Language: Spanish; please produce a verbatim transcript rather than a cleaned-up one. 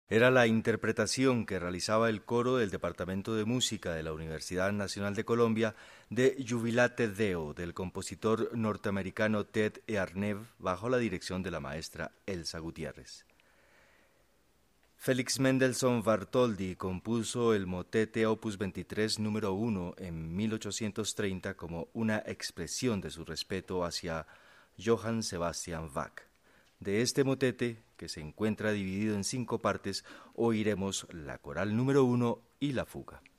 Era la interpretación que realizaba el coro del Departamento de Música de la Universidad Nacional de Colombia de Jubilate Deo del compositor norteamericano Ted Earneve bajo la dirección de la maestra Elsa Gutiérrez. Félix Mendelssohn Bartholdy compuso el motete opus veintitrés número uno en mil ochocientos treinta como una expresión de su respeto hacia Johann Sebastian Bach. De este motete, que se encuentra dividido en cinco partes, oiremos la coral número uno y la fuga.